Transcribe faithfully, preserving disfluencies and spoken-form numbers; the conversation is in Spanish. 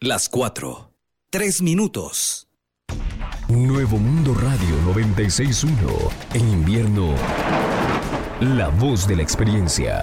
las cuatro. Tres minutos. Nuevo Mundo Radio noventa y seis punto uno. En invierno, la voz de la experiencia.